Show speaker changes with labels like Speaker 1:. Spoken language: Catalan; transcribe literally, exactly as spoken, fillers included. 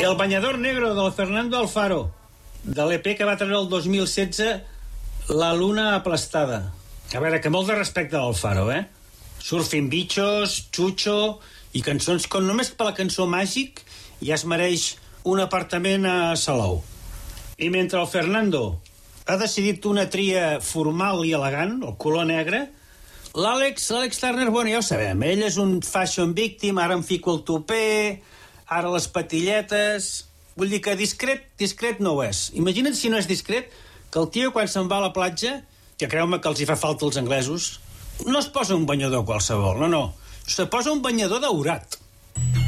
Speaker 1: El banyador negro del Fernando Alfaro, de l'E P que va treure el dos mil setze, La luna aplastada. A veure, que molt de respecte a l'Alfaro, eh? Surfing Bichos, Chucho i cançons com només per la cançó Màgic ja es mereix un apartament a Salou. I mentre el Fernando ha decidit una tria formal i elegant, el color negre, l'Àlex, l'Àlex Turner, bueno, ja ho sabem, ell és un fashion victim, ara em fico el tupé, ara les patilletes... Vull dir que discret, discret no ho és. Imagina't si no és discret que el tio quan se'n va a la platja, que creu-me que els hi fa falta els anglesos, no es posa un banyador qualsevol, no, no, se posa un banyador daurat.